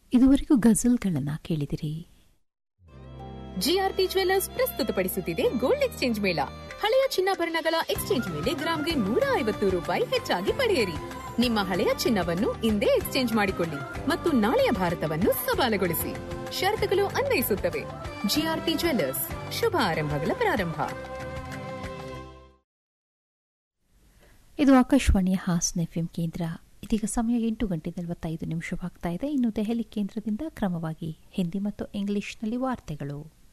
ಇದುವರೆಗೂ ಗಜಲ್ಗಳನ್ನ ಕೇಳಿದಿರಿ. GRT jewellers ಪ್ರಸ್ತುತಪಡಿಸುತ್ತಿದೆ gold exchange ಮೇಳ. ಹಳೆಯ ಚಿನ್ನಾಭರಣಗಳ ಎಕ್ಸ್ಚೇಂಜ್ ಮೇಲೆ ಗ್ರಾಮ್ಗೆ ₹150 ಹೆಚ್ಚಾಗಿ ಪಡೆಯಿರಿ. ನಿಮ್ಮ ಹಳೆಯ ಚಿನ್ನವನ್ನು ಇಂದೇ ಎಕ್ಸ್ಚೇಂಜ್ ಮಾಡಿಕೊಳ್ಳಿ ಮತ್ತು ನಾಳೆಯ ಭಾರತವನ್ನು ಸವಾಲುಗೊಳಿಸಿ. ಷರತ್ತುಗಳು ಅನ್ವಯಿಸುತ್ತವೆ. ಜಿಆರ್ಟಿ ಜ್ಯುವೆಲ್ಲರ್ಸ್, ಶುಭ ಆರಂಭಗಳ ಪ್ರಾರಂಭ. ಇದು ಆಕಾಶವಾಣಿಯ ಹಾಸನ ಎಫ್ಎಂ ಕೇಂದ್ರ. ಇದೀಗ ಸಮಯ 8:45 ಇನ್ನು ದೆಹಲಿ ಕೇಂದ್ರದಿಂದ ಕ್ರಮವಾಗಿ ಹಿಂದಿ ಮತ್ತು ಇಂಗ್ಲಿಷ್ನಲ್ಲಿ ವಾರ್ತೆಗಳು.